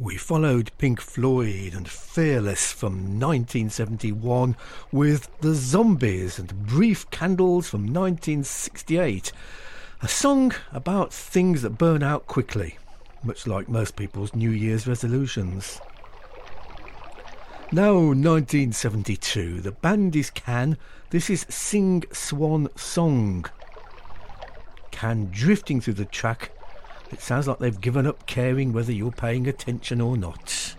We followed Pink Floyd and Fearless from 1971 with The Zombies and Brief Candles from 1968. A song about things that burn out quickly, much like most people's New Year's resolutions. Now 1972, the band is Can. This is Sing Swan Song. Can drifting through the track. It sounds like they've given up caring whether you're paying attention or not.